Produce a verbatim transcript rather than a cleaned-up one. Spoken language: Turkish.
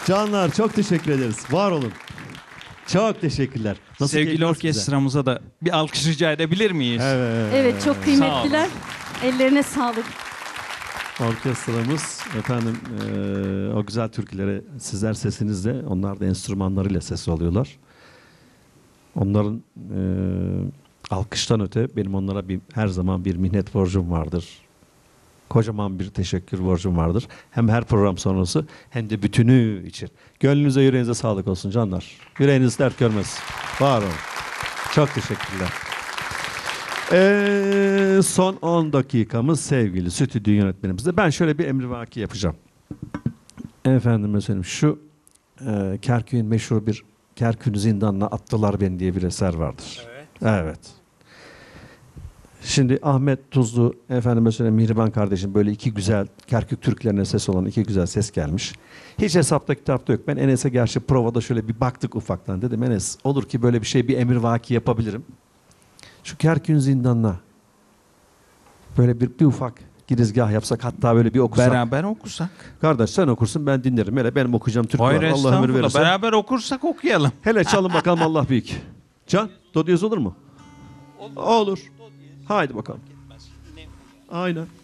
Canlar çok teşekkür ederiz. Var olun. Çok teşekkürler. Nasıl Sevgili keyif, nasıl orkestramıza da bir alkış rica edebilir miyiz? güzel? Evet. Evet, çok kıymetliler. Ellerine sağlık. Orkestramız efendim eee, o güzel türküleri sizler sesinizle, onlar da enstrümanlarıyla ses alıyorlar. Onların eee, alkıştan öte benim onlara bir, her zaman bir minnet borcum vardır. Kocaman bir teşekkür borcum vardır. Hem her program sonrası hem de bütünü için. Gönlünüze yüreğinize sağlık olsun canlar. Yüreğiniz dert görmez. Var olun. Çok teşekkürler. Ee, son on dakikamız sevgili stüdyo yönetmenimizde. Ben şöyle bir emrivaki yapacağım. Efendime söyleyeyim şu e, Kerkük'ün meşhur bir Kerkük'ün zindanına attılar beni diye bir eser vardır. Evet. Evet. Şimdi Ahmet Tuzlu efendime söyleyeyim Mihriban kardeşim böyle iki güzel Kerkük Türklerine ses olan iki güzel ses gelmiş. Hiç hesapta kitapta yok. Ben Enes'e gerçi provada şöyle bir baktık ufaktan. Dedim Enes olur ki böyle bir şey bir emrivaki yapabilirim. Şu Kerkük'ün zindanına böyle bir, bir ufak girizgah yapsak hatta böyle bir okusak. Beraber okusak. Kardeş sen okursun ben dinlerim. Hele benim okuyacağım Türk var. Hayır Allah ömür estağfurullah. verirse. Beraber okursak okuyalım. Hele çalın bakalım Allah büyük. Can, do diyez olur mu? Olur. Olur. Haydi bakalım. Aynen.